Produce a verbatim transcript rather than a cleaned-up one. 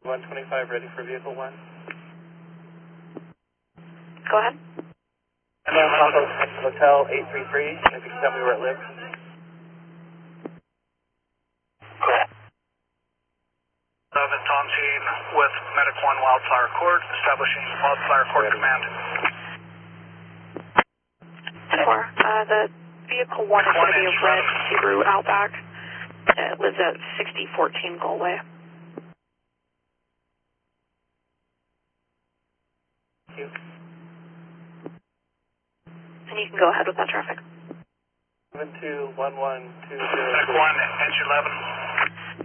one twenty-five, ready for vehicle one. Go ahead. And then Papa Hotel eight three three, if you can tell me where it lives. eleven Tom team with Medic one Wildflower Court, establishing Wildflower Court command. four, uh, the vehicle one is going to be a red Subaru Outback. It lives at sixty fourteen Galway. Thank you. And you can go ahead with that traffic. seven two one one two zero. Medic one, engine eleven.